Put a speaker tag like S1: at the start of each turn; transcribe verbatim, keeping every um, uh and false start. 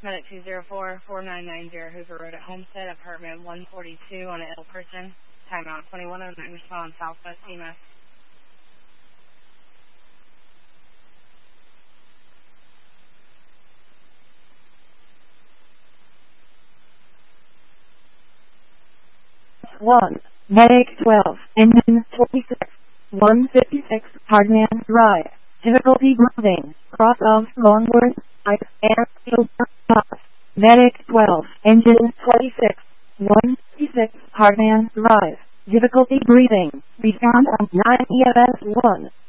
S1: Medic two zero four, four nine nine zero Hoover Road at Homestead, apartment one forty-two on an ill person. Timeout twenty-one oh nine, respond Southwest E M S.
S2: one. Medic twelve, engine twenty-six, one fifty-six, Hardman Drive. Difficulty breathing, cross of Longwood, ice, and filter, pass. Medic twelve, engine twenty-six, one fifty-six, Hardman Drive. Difficulty breathing, respond on nine E M S one.